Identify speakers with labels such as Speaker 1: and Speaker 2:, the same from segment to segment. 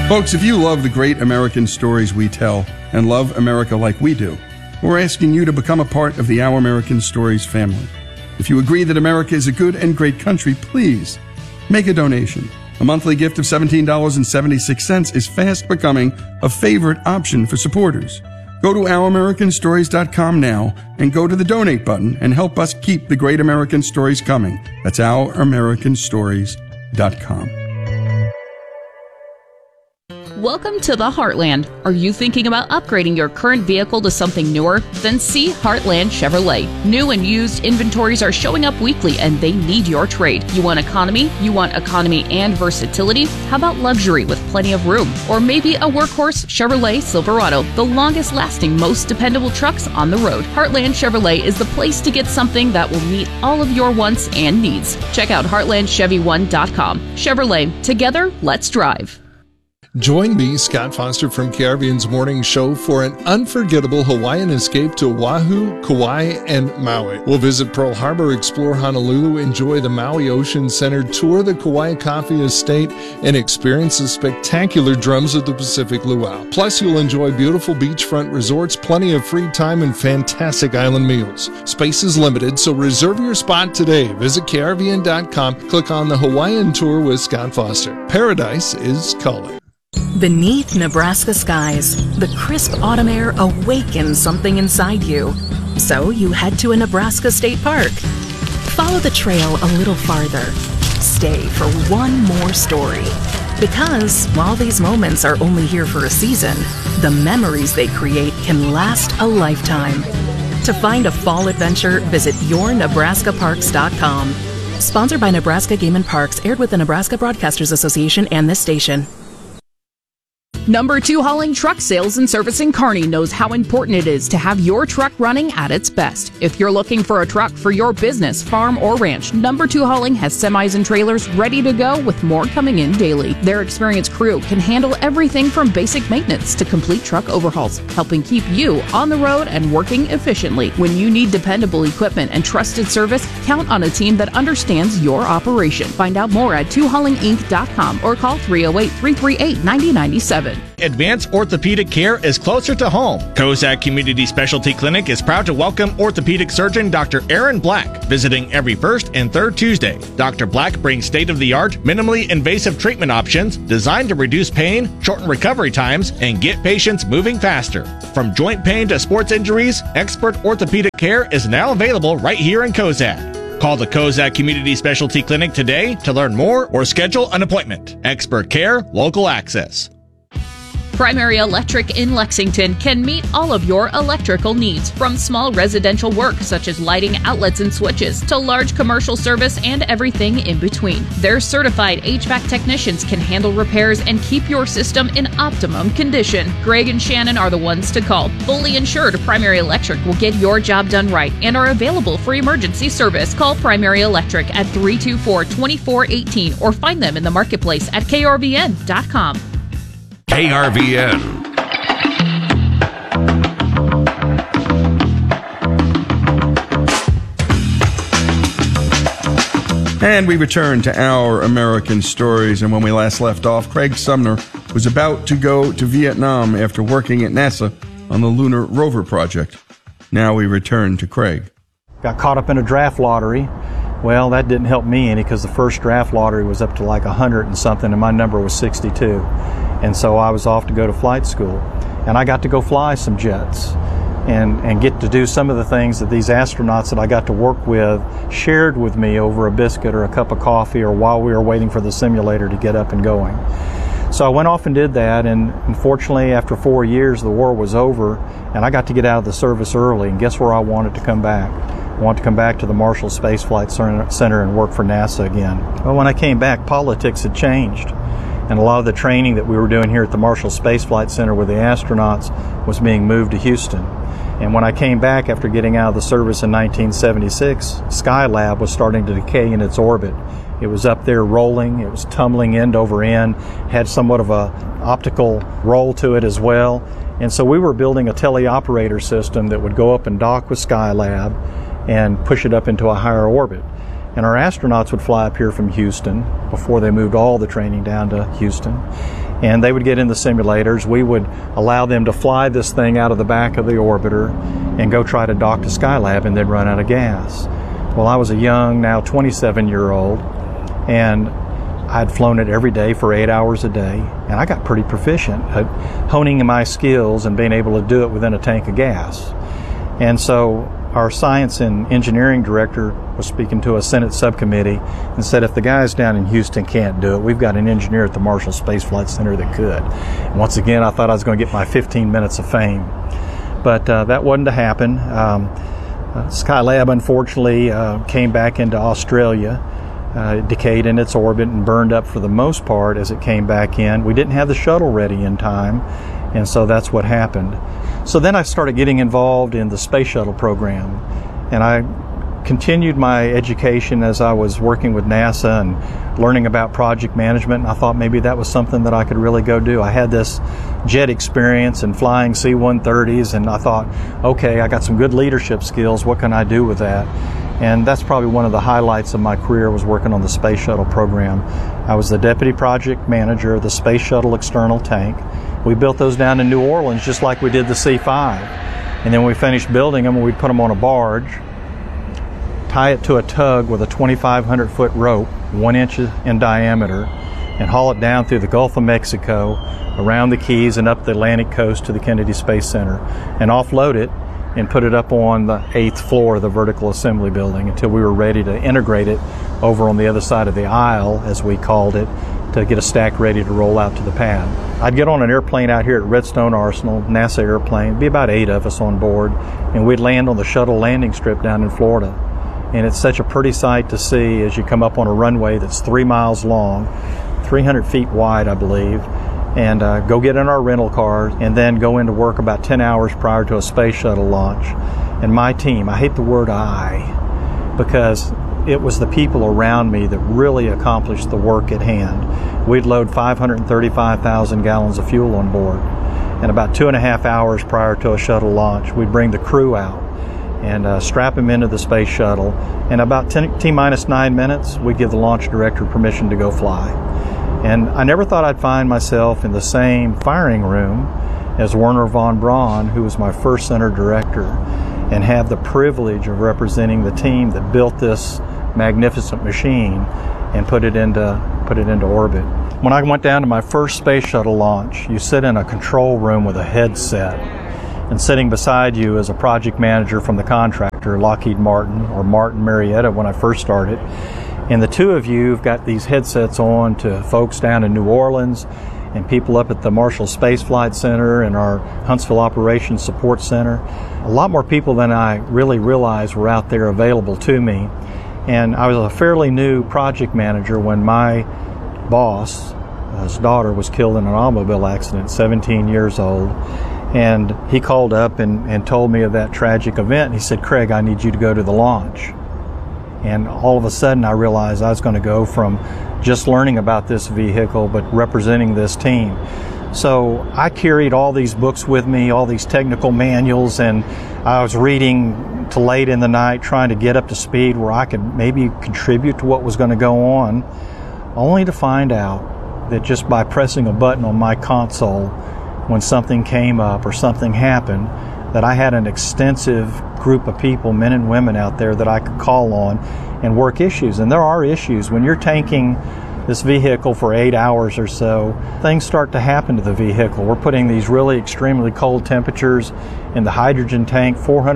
Speaker 1: Folks, if you love the great American stories we tell and love America like we do, we're asking you to become a part of the Our American Stories family. If you agree that America is a good and great country, please make a donation. A monthly gift of $17.76 is fast becoming a favorite option for supporters. Go to OurAmericanStories.com now and go to the donate button and help us keep the great American stories coming. That's OurAmericanStories.com.
Speaker 2: Welcome to the Heartland. Are you thinking about upgrading your current vehicle to something newer? Then see Heartland Chevrolet. New and used inventories are showing up weekly and they need your trade. You want economy? You want economy and versatility? How about luxury with plenty of room? Or maybe a workhorse Chevrolet Silverado, the longest lasting, most dependable trucks on the road. Heartland Chevrolet is the place to get something that will meet all of your wants and needs. Check out HeartlandChevy1.com. Chevrolet, together, let's drive.
Speaker 3: Join me, Scott Foster from KRVN's Morning Show, for an unforgettable Hawaiian escape to Oahu, Kauai, and Maui. We'll visit Pearl Harbor, explore Honolulu, enjoy the Maui Ocean Center, tour the Kauai Coffee Estate, and experience the spectacular drums of the Pacific Luau. Plus, you'll enjoy beautiful beachfront resorts, plenty of free time, and fantastic island meals. Space is limited, so reserve your spot today. Visit KRVN.com, click on the Hawaiian Tour with Scott Foster. Paradise is calling.
Speaker 4: Beneath Nebraska skies, the crisp autumn air awakens something inside you. So you head to a Nebraska state park. Follow the trail a little farther. Stay for one more story. Because while these moments are only here for a season, the memories they create can last a lifetime. To find a fall adventure, visit yournebraskaparks.com. Sponsored by Nebraska Game and Parks, aired with the Nebraska Broadcasters Association and this station.
Speaker 2: Number 2 Hauling Truck Sales and Servicing Kearney knows how important it is to have your truck running at its best. If you're looking for a truck for your business, farm, or ranch, Number 2 Hauling has semis and trailers ready to go with more coming in daily. Their experienced crew can handle everything from basic maintenance to complete truck overhauls, helping keep you on the road and working efficiently. When you need dependable equipment and trusted service, count on a team that understands your operation. Find out more at 2haulinginc.com or call 308-338-9097.
Speaker 5: Advanced orthopedic care is closer to home. Kozak Community Specialty Clinic is proud to welcome orthopedic surgeon Dr. Aaron Black, visiting every first and third Tuesday. Dr. Black brings state-of-the-art, minimally invasive treatment options designed to reduce pain, shorten recovery times, and get patients moving faster. From joint pain to sports injuries, expert orthopedic care is now available right here in Kozak. Call the Kozak Community Specialty Clinic today to learn more or schedule an appointment. Expert care, local access.
Speaker 2: Primary Electric in Lexington can meet all of your electrical needs, from small residential work such as lighting, outlets, and switches, to large commercial service and everything in between. Their certified HVAC technicians can handle repairs and keep your system in optimum condition. Greg and Shannon are the ones to call. Fully insured, Primary Electric will get your job done right and are available for emergency service. Call Primary Electric at 324-2418 or find them in the marketplace at krvn.com.
Speaker 6: KRVN.
Speaker 1: And we return to Our American Stories. And when we last left off, Craig Sumner was about to go to Vietnam after working at NASA on the Lunar Rover project. Now we return to Craig.
Speaker 7: Got caught up in a draft lottery. Well, that didn't help me any because the first draft lottery was up to like 100 and something, and my number was 62. And so I was off to go to flight school. And I got to go fly some jets and get to do some of the things that these astronauts that I got to work with shared with me over a biscuit or a cup of coffee or while we were waiting for the simulator to get up and going. So I went off and did that, and unfortunately after 4 years the war was over and I got to get out of the service early, and guess where I wanted to come back? I wanted to come back to the Marshall Space Flight Center and work for NASA again. Well, when I came back, politics had changed. And a lot of the training that we were doing here at the Marshall Space Flight Center with the astronauts was being moved to Houston. And when I came back after getting out of the service in 1976, Skylab was starting to decay in its orbit. It was up there rolling, it was tumbling end over end, had somewhat of a optical roll to it as well. And so we were building a teleoperator system that would go up and dock with Skylab and push it up into a higher orbit. And our astronauts would fly up here from Houston before they moved all the training down to Houston. and they would get in the simulators. We would allow them to fly this thing out of the back of the orbiter and go try to dock to Skylab, and they'd run out of gas. Well, I was a young, now 27-year-old, and I'd flown it every day for 8 hours a day, and I got pretty proficient at honing my skills and being able to do it within a tank of gas. And so our science and engineering director was speaking to a Senate subcommittee and said, if the guys down in Houston can't do it, we've got an engineer at the Marshall Space Flight Center that could. And once again, I thought I was going to get my 15 minutes of fame. But that wasn't to happen. Skylab, unfortunately, came back into Australia, decayed in its orbit and burned up for the most part as it came back in. We didn't have the shuttle ready in time, and so that's what happened. So then I started getting involved in the space shuttle program, and I continued my education as I was working with NASA and learning about project management, and I thought maybe that was something that I could really go do. I had this jet experience and flying C-130s, and I thought, okay, I got some good leadership skills. What can I do with that? And that's probably one of the highlights of my career, was working on the space shuttle program. I was the deputy project manager of the space shuttle external tank. We built those down in New Orleans just like we did the C-5. And then when we finished building them, we'd put them on a barge, tie it to a tug with a 2,500-foot rope, 1 inch in diameter, and haul it down through the Gulf of Mexico, around the Keys and up the Atlantic coast to the Kennedy Space Center, and offload it and put it up on the 8th floor of the vertical assembly building until we were ready to integrate it over on the other side of the aisle, as we called it, to get a stack ready to roll out to the pad. I'd get on an airplane out here at Redstone Arsenal, NASA airplane, be about 8 of us on board, and we'd land on the shuttle landing strip down in Florida. And it's such a pretty sight to see as you come up on a runway that's 3 miles long, 300 feet wide, I believe, and go get in our rental car and then go into work about 10 hours prior to a space shuttle launch. And my team, I hate the word I, because it was the people around me that really accomplished the work at hand. We'd load 535,000 gallons of fuel on board, and about 2.5 hours prior to a shuttle launch, we'd bring the crew out and strap them into the space shuttle. And about T-minus 9 minutes, we'd give the launch director permission to go fly. And I never thought I'd find myself in the same firing room as Wernher von Braun, who was my first center director, and have the privilege of representing the team that built this magnificent machine and put it into orbit. When I went down to my first space shuttle launch, you sit in a control room with a headset, and sitting beside you is a project manager from the contractor, Lockheed Martin, or Martin Marietta when I first started. And the two of you have got these headsets on to folks down in New Orleans and people up at the Marshall Space Flight Center and our Huntsville Operations Support Center. A lot more people than I really realized were out there available to me. And I was a fairly new project manager when my boss, his daughter, was killed in an automobile accident, 17 years old. And he called up and told me of that tragic event. He said, "Craig, I need you to go to the launch." And all of a sudden I realized I was going to go from just learning about this vehicle but representing this team. So I carried all these books with me, all these technical manuals, and I was reading till late in the night trying to get up to speed where I could maybe contribute to what was going to go on, only to find out that just by pressing a button on my console when something came up or something happened, that I had an extensive group of people, men and women out there, that I could call on and work issues. And there are issues. When you're tanking this vehicle for 8 hours or so, things start to happen to the vehicle. We're putting these really extremely cold temperatures in the hydrogen tank,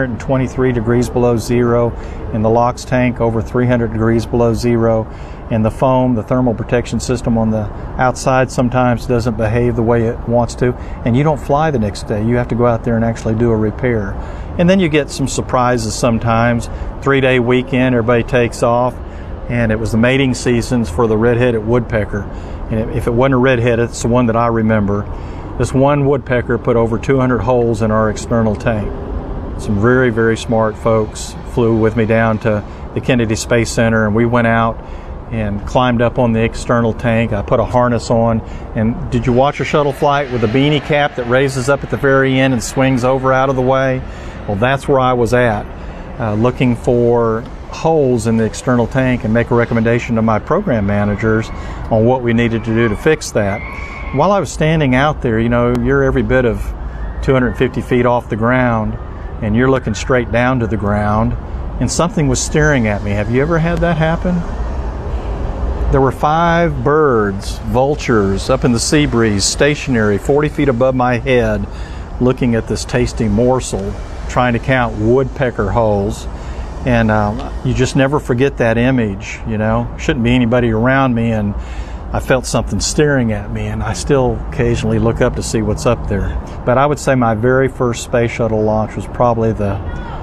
Speaker 7: 423 degrees below zero, in the LOX tank, over 300 degrees below zero, and the foam, the thermal protection system on the outside sometimes doesn't behave the way it wants to, and you don't fly the next day. You have to go out there and actually do a repair. And then you get some surprises sometimes. 3-day weekend, everybody takes off, and it was the mating seasons for the red-headed woodpecker. And if it wasn't a red-headed, it's the one that I remember. This one woodpecker put over 200 holes in our external tank. Some very, very smart folks flew with me down to the Kennedy Space Center, and we went out and climbed up on the external tank. I put a harness on. And did you watch a shuttle flight with a beanie cap that raises up at the very end and swings over out of the way? Well, that's where I was at, looking for holes in the external tank and make a recommendation to my program managers on what we needed to do to fix that. while I was standing out there, you're every bit of 250 feet off the ground, and you're looking straight down to the ground, and something was staring at me. Have you ever had that happen? There were 5 birds, vultures, up in the sea breeze, stationary, 40 feet above my head, looking at this tasty morsel, trying to count woodpecker holes. And you just never forget that image, Shouldn't be anybody around me, and I felt something staring at me, and I still occasionally look up to see what's up there. But I would say my very first space shuttle launch was probably the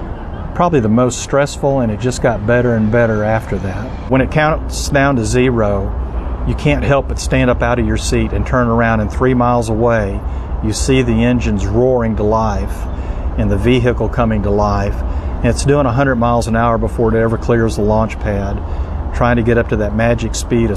Speaker 7: most stressful, and it just got better and better after that. When it counts down to 0, you can't help but stand up out of your seat and turn around, and 3 miles away you see the engines roaring to life and the vehicle coming to life. And it's doing 100 miles an hour before it ever clears the launch pad, trying to get up to that magic speed of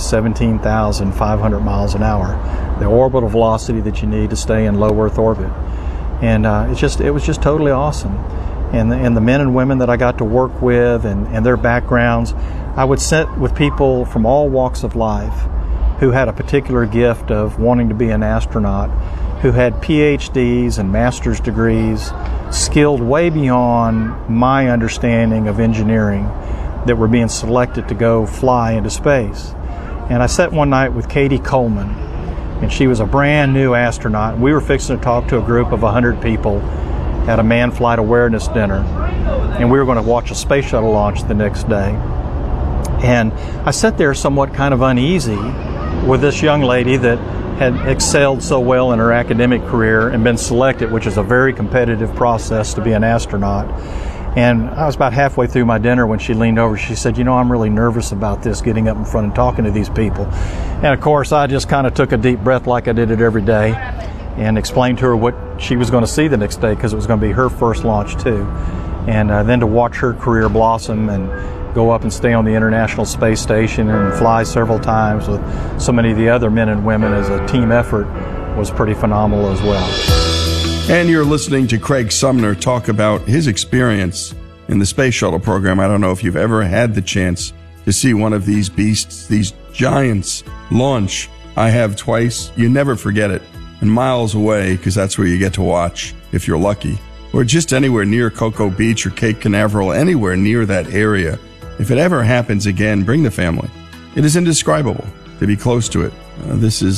Speaker 7: 17,500 miles an hour, the orbital velocity that you need to stay in low Earth orbit. And it was just totally awesome. And the men and women that I got to work with and their backgrounds, I would sit with people from all walks of life who had a particular gift of wanting to be an astronaut, who had PhDs and master's degrees, skilled way beyond my understanding of engineering, that were being selected to go fly into space. And I sat one night with Katie Coleman, and she was a brand new astronaut. We were fixing to talk to a group of 100 people at a manned flight awareness dinner, and we were going to watch a space shuttle launch the next day. And I sat there somewhat kind of uneasy with this young lady that had excelled so well in her academic career and been selected, which is a very competitive process to be an astronaut. And I was about halfway through my dinner when she leaned over. She said, I'm really nervous about this, getting up in front and talking to these people. And of course, I just kind of took a deep breath like I did it every day and explained to her what she was going to see the next day, because it was going to be her first launch too. And then to watch her career blossom and go up and stay on the International Space Station and fly several times with so many of the other men and women as a team effort was pretty phenomenal as well.
Speaker 1: And you're listening to Craig Sumner talk about his experience in the Space Shuttle program. I don't know if you've ever had the chance to see one of these beasts, these giants, launch. I have twice. You never forget it. And miles away, because that's where you get to watch, if you're lucky. Or just anywhere near Cocoa Beach or Cape Canaveral, anywhere near that area. If it ever happens again, bring the family. It is indescribable to be close to it. This is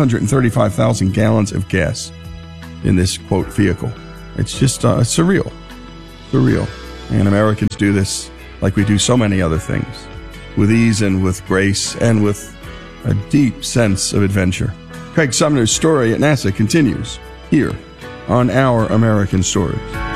Speaker 1: 535,000 gallons of gas in this, quote, vehicle. It's just surreal. Surreal. And Americans do this like we do so many other things, with ease and with grace and with a deep sense of adventure. Craig Sumner's story at NASA continues here on Our American Stories.